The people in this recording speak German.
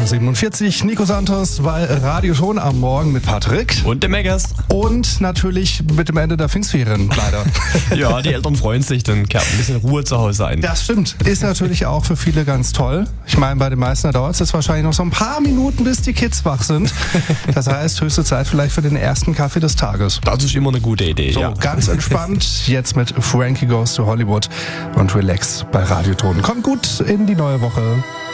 8.47 Uhr, Nico Santos bei Radio Ton am Morgen mit Patrick. Und dem Megas. Und natürlich mit dem Ende der Pfingstferien, leider. Ja, die Eltern freuen sich, dann kehrt ein bisschen Ruhe zu Hause ein. Das stimmt. Ist natürlich auch für viele ganz toll. Ich meine, bei den meisten dauert es jetzt wahrscheinlich noch so ein paar Minuten, bis die Kids wach sind. Das heißt, höchste Zeit vielleicht für den ersten Kaffee des Tages. Das ist immer eine gute Idee, so, ja. Ganz entspannt, jetzt mit Frankie Goes to Hollywood und Relax bei Radio Ton. Kommt gut in die neue Woche.